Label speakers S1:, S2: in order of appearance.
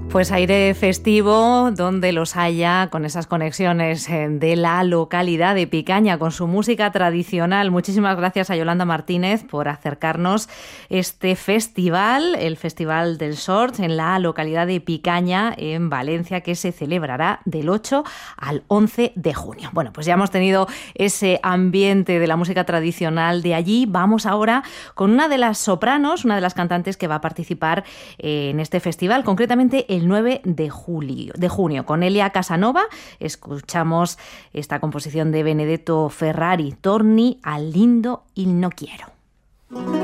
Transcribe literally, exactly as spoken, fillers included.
S1: Pues aire festivo donde los haya, con esas conexiones de la localidad de Picaña con su música tradicional. Muchísimas gracias a Yolanda Martínez por acercarnos este festival, el Festival del Sort, en la localidad de Picaña, en Valencia, que se celebrará del ocho al once de junio. Bueno, pues ya hemos tenido ese ambiente de la música tradicional de allí. Vamos ahora con una de las sopranos, una de las cantantes que va a participar en este festival, concretamente el nueve de julio, de junio, con Elia Casanova. Escuchamos esta composición de Benedetto Ferrari, Torni al lindo il no quiero.